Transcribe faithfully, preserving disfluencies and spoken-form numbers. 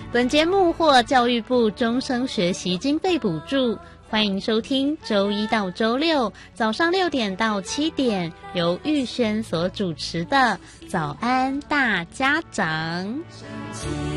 本节目获教育部终生学习经费补助，欢迎收听周一到周六早上六点到七点由玉轩所主持的早安大家长。